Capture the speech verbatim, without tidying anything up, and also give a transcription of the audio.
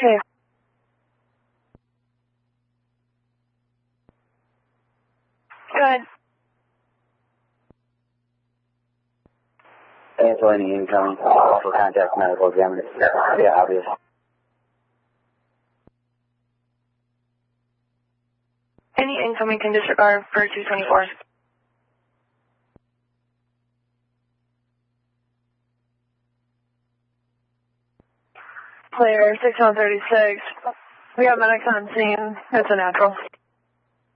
Okay. Good. Anthony incoming. Also contact medical examiner. Yeah, obvious. Any incoming can disregard for two twenty-four. Player six one thirty-six. We got medics on scene. It's a natural.